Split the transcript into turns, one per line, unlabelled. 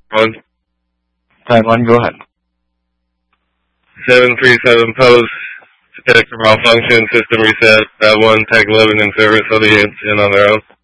One.
Time 1, go ahead.
737 post. Detector malfunction. System reset. That 1. Tech 11 in service. Other units in on their own.